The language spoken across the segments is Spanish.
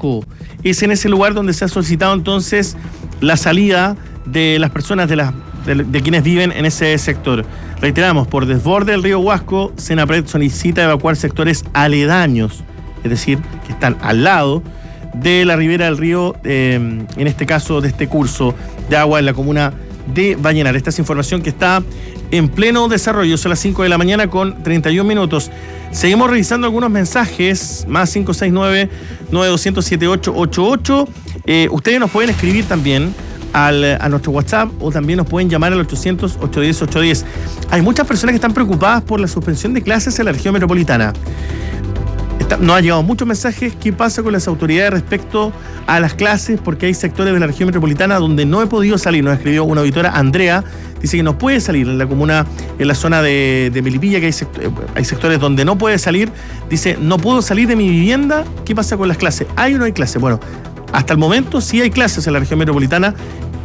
Huasco. Es en ese lugar donde se ha solicitado entonces la salida de las personas de quienes viven en ese sector. Reiteramos, por desborde del río Huasco, Senapred solicita evacuar sectores aledaños, es decir, que están al lado de la ribera del río, en este caso de este curso de agua en la comuna de Vallenar. Esta es información que está en pleno desarrollo. Son las 5 de la mañana con 31 minutos. Seguimos revisando algunos mensajes, más 569-9200-7888. Ustedes nos pueden escribir también a nuestro WhatsApp o también nos pueden llamar al 800-810-810. Hay muchas personas que están preocupadas por la suspensión de clases en la región metropolitana. Nos han llegado muchos mensajes. ¿Qué pasa con las autoridades respecto a las clases? Porque hay sectores de la región metropolitana donde no he podido salir. Nos escribió una auditora, Andrea, dice que no puede salir en la comuna, en la zona de Melipilla, que hay sectores donde no puede salir. Dice, no puedo salir de mi vivienda. ¿Qué pasa con las clases? ¿Hay o no hay clases? Bueno, hasta el momento sí hay clases en la región metropolitana,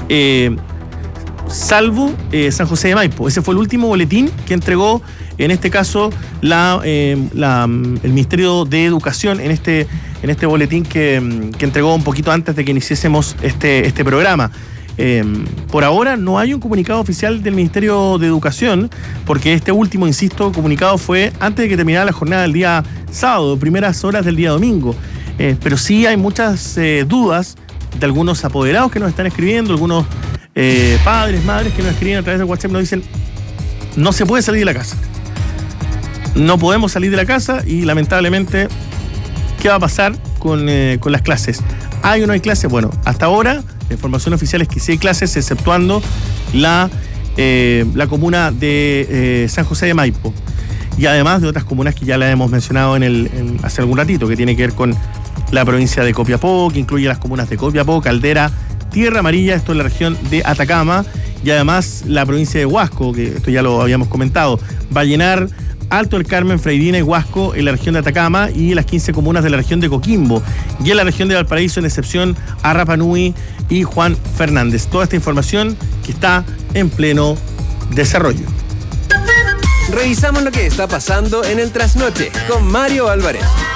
salvo San José de Maipo. Ese fue el último boletín que entregó, en este caso, el Ministerio de Educación en este boletín que entregó un poquito antes de que iniciésemos este programa. Por ahora no hay un comunicado oficial del Ministerio de Educación, porque este último, insisto, comunicado fue antes de que terminara la jornada del día sábado, primeras horas del día domingo. Pero sí hay muchas dudas de algunos apoderados que nos están escribiendo, algunos padres, madres que nos escriben a través de WhatsApp, nos dicen, no se puede salir de la casa. No podemos salir de la casa y lamentablemente, ¿qué va a pasar con las clases? ¿Hay o no hay clases? Bueno, hasta ahora la información oficial es que sí hay clases, exceptuando la comuna de San José de Maipo. Y además de otras comunas que ya las hemos mencionado hace algún ratito, que tiene que ver con la provincia de Copiapó, que incluye las comunas de Copiapó, Caldera, Tierra Amarilla, esto es la región de Atacama, y además la provincia de Huasco, que esto ya lo habíamos comentado, Vallenar, Alto del Carmen, Freirina y Huasco en la región de Atacama, y las 15 comunas de la región de Coquimbo, y en la región de Valparaíso, en excepción a Rapa Nui y Juan Fernández. Toda esta información que está en pleno desarrollo. Revisamos lo que está pasando en el trasnoche con Mario Álvarez.